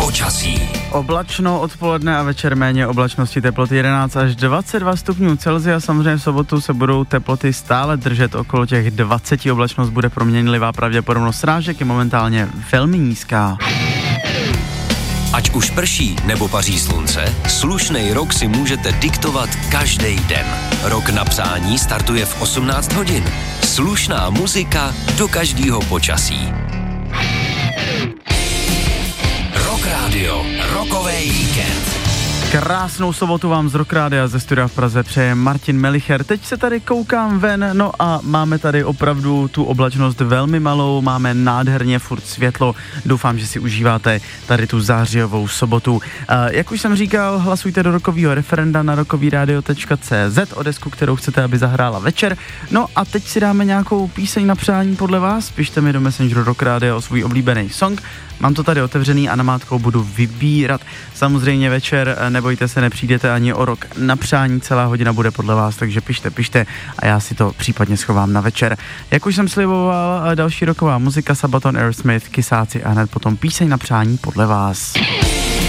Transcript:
Počasí. Oblačno odpoledne a večer méně oblačnosti, teploty 11 až 22 stupňů Celsia. Samozřejmě v sobotu se budou teploty stále držet okolo těch 20. Oblačnost bude proměnlivá, pravděpodobnost srážek je momentálně velmi nízká. Ať už prší nebo paří slunce, slušnej rok si můžete diktovat každý den. Rok na přání startuje v 18 hodin. Slušná muzika do každého počasí. Rock Radio, rokovej víkend. Krásnou sobotu vám z Rock Rádia ze studia v Praze přeje Martin Melicher. Teď se tady koukám ven, no a máme tady opravdu tu oblačnost velmi malou, máme nádherně furt světlo. Doufám, že si užíváte tady tu zářijovou sobotu. Jak už jsem říkal, hlasujte do rokového referenda na rokovyradio.cz o desku, kterou chcete, aby zahrála večer. No a teď si dáme nějakou píseň na přání podle vás. Pište mi do Messengeru Rock Radio o svůj oblíbený song. Mám to tady otevřený a namátkou budu vybírat. Samozřejmě večer, nebojte se, nepřijdete ani o rok na přání, celá hodina bude podle vás, takže pište a já si to případně schovám na večer. Jak už jsem sliboval, další roková muzika, Sabaton, Aerosmith, Kysáci a hned potom píseň na přání podle vás.